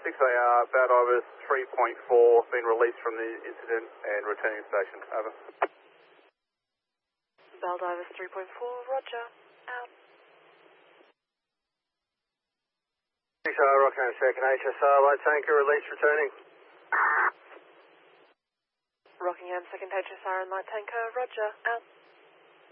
6AR, Baldivers 3.4, been released from the incident and returning to station. Over. Baldivers 3.4, roger. Out. 6AR, Rockingham second, HSR, light tanker, release, returning. Rockingham second HSR and light tanker, roger. Out.